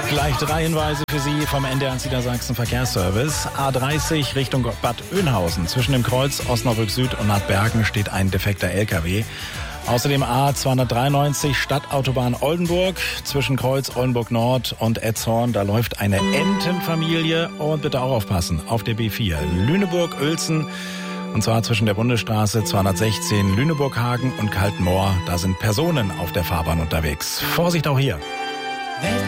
Gleich 3 Hinweise für Sie vom NDR Niedersachsen Verkehrsservice. A30 Richtung Bad Oeynhausen. Zwischen dem Kreuz Osnabrück Süd und Nadbergen steht ein defekter LKW. Außerdem A293 Stadtautobahn Oldenburg. Zwischen Kreuz Oldenburg Nord und Etzhorn. Da läuft eine Entenfamilie. Und bitte auch aufpassen auf der B4. Lüneburg-Uelzen. Und zwar zwischen der Bundesstraße 216 Lüneburg-Hagen und Kaltenmoor. Da sind Personen auf der Fahrbahn unterwegs. Vorsicht auch hier.